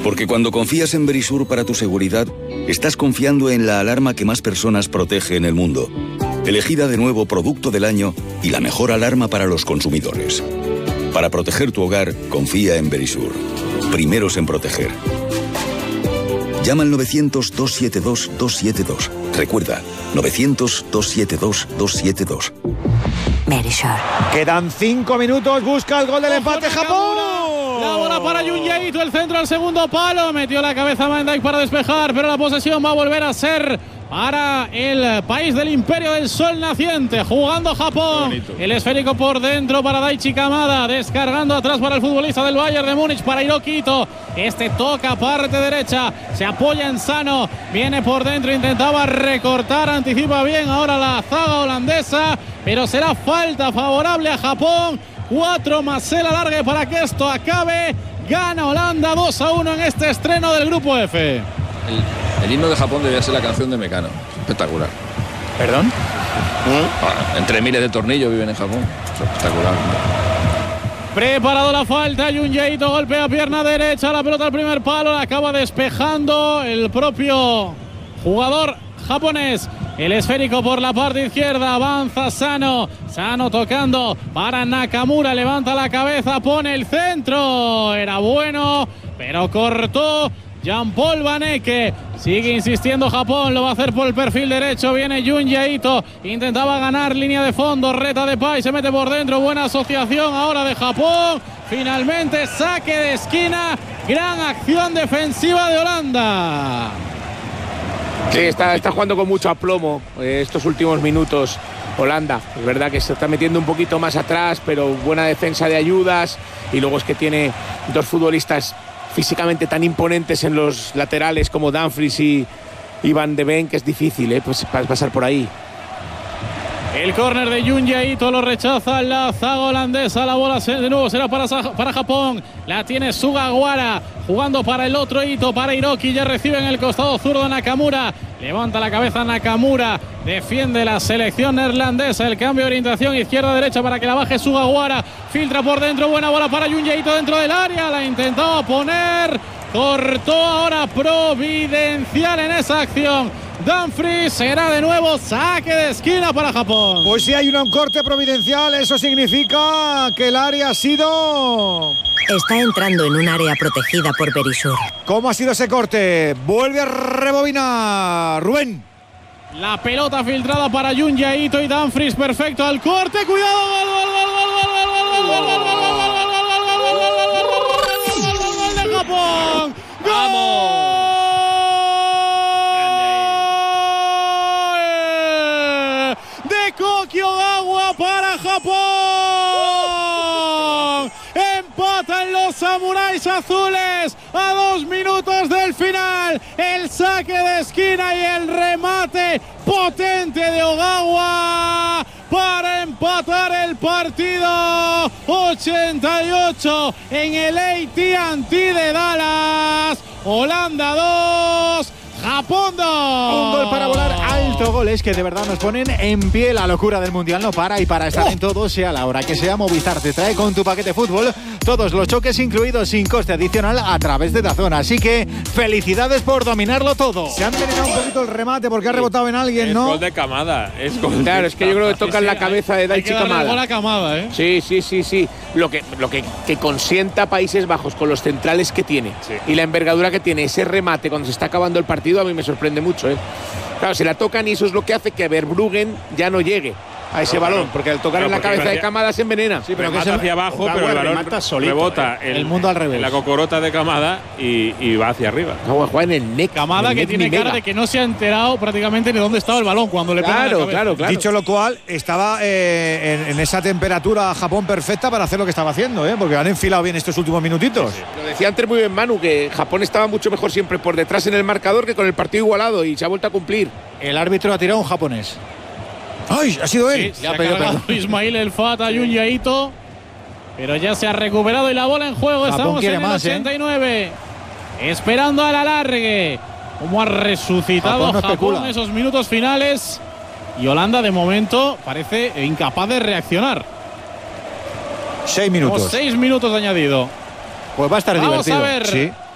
Porque cuando confías en Verisur para tu seguridad, estás confiando en la alarma que más personas protege en el mundo. Elegida de nuevo Producto del Año y la mejor alarma para los consumidores. Para proteger tu hogar, confía en Verisur. Primeros en proteger. Llama al 900-272-272. Recuerda, 900-272-272. Verisur. Quedan 5 minutos, busca el gol del empate Japón. La bola para Junyaito, el centro al segundo palo. Metió la cabeza Van Dijk para despejar, pero la posesión va a volver a ser para el país del Imperio del Sol Naciente. Jugando Japón. El esférico por dentro para Daichi Kamada. Descargando atrás para el futbolista del Bayern de Múnich, para Hiroki Ito. Este toca parte derecha. Se apoya en Sano. Viene por dentro. Intentaba recortar. Anticipa bien ahora la zaga holandesa. Pero será falta favorable a Japón. 4 más el alargue para que esto acabe. Gana Holanda 2-1 en este estreno del Grupo F. El himno de Japón debía ser la canción de Mecano. Espectacular. ¿Perdón? Entre miles de tornillos viven en Japón. Espectacular. Preparado la falta, Junyaito golpea pierna derecha, la pelota al primer palo, la acaba despejando el propio jugador japonés. El esférico por la parte izquierda, avanza Sano. Sano tocando para Nakamura, levanta la cabeza, pone el centro. Era bueno, pero cortó Jean-Paul Van Ecke. Sigue insistiendo Japón, lo va a hacer por el perfil derecho. Viene Junyaito, intentaba ganar línea de fondo, reta de Pai, se mete por dentro. Buena asociación ahora de Japón. Finalmente saque de esquina. Gran acción defensiva de Holanda. Sí, está jugando con mucho aplomo estos últimos minutos Holanda. Es verdad que se está metiendo un poquito más atrás, pero buena defensa de ayudas. Y luego es que tiene dos futbolistas físicamente tan imponentes en los laterales como Dumfries y Van de Ven, que es difícil pues pasar por ahí. El córner de Junyaito lo rechaza la zaga holandesa. La bola de nuevo será para Japón. La tiene Sugawara jugando para el otro Ito, para Hiroki. Ya recibe en el costado zurdo Nakamura. Levanta la cabeza Nakamura. Defiende la selección neerlandesa. El cambio de orientación izquierda-derecha para que la baje Sugawara. Filtra por dentro. Buena bola para Junyaito dentro del área. La intentaba poner. Cortó ahora providencial en esa acción. Dumfries, será de nuevo saque de esquina para Japón. Pues si hay un corte providencial, eso significa que el área ha sido... Está entrando en un área protegida por Verisur. ¿Cómo ha sido ese corte? Vuelve a rebobinar Rubén. La pelota filtrada para Junyaito y Dumfries, perfecto al corte. Cuidado, gol de Japón. ¡Vamos! Koki Ogawa para Japón. Empatan los samuráis azules a 2 minutos del final. El saque de esquina y el remate potente de Ogawa para empatar el partido. 88 en el AT&T de Dallas. Holanda 2. Japón 2. Un gol para volar alto, goles que de verdad nos ponen en pie. La locura del Mundial no para, y para estar en todo, sea la hora que sea, Movistar te trae con tu paquete fútbol todos los choques incluidos sin coste adicional a través de DAZN. Así que felicidades por dominarlo todo. Se han envenenado un poquito el remate porque ha rebotado en alguien, ¿no? Es gol de Kamada. Claro, es que yo creo que tocan la cabeza de Daichi Kamada. Gol a Kamada, ¿eh? Sí. Lo que consienta a Países Bajos con los centrales que tiene y la envergadura que tiene ese remate cuando se está acabando el partido, a mí me sorprende mucho, ¿eh? Claro, se la tocan y eso es lo que hace que Verbruggen ya no llegue a ese balón, porque al tocar en la cabeza de Kamada se envenena. Sí, pero que se hacia abajo, pero el balón rebota el mundo al revés. En la cocorota de Kamada y va hacia arriba. Juega en el neck. Kamada, que tiene cara de que no se ha enterado prácticamente ni dónde estaba el balón cuando le pega la cabeza. Claro. Dicho lo cual, estaba en esa temperatura Japón perfecta para hacer lo que estaba haciendo, porque han enfilado bien estos últimos minutitos. Sí. Lo decía antes muy bien Manu, que Japón estaba mucho mejor siempre por detrás en el marcador que con el partido igualado, y se ha vuelto a cumplir. El árbitro ha tirado un japonés. ¡Ay! Ha sido él. Sí, se ha cargado Ismail El Fata Junyaito, pero ya se ha recuperado y la bola en juego. Japón estamos en el 89, esperando al alargue. Cómo ha resucitado Japón en esos minutos finales, y Holanda de momento parece incapaz de reaccionar. 6 minutos. 6 minutos de añadido. Pues va a estar divertido. Vamos a ver. Sí.